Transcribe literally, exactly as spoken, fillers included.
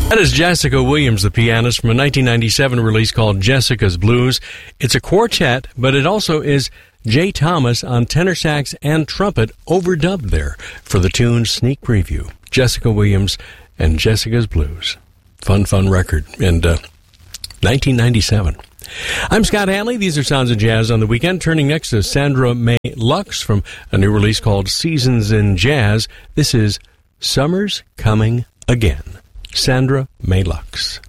That is Jessica Williams, the pianist, from a nineteen ninety-seven release called Jessica's Blues. It's a quartet, but it also is Jay Thomas on tenor sax and trumpet overdubbed there for the tune Sneak Preview. Jessica Williams and Jessica's Blues. Fun, fun record. And uh, nineteen ninety-seven. I'm Scott Hanley. These are Sounds of Jazz on the Weekend. Turning next to Sandra May Lux from a new release called Seasons in Jazz. This is Summer's Coming Again. Sandra May Lux.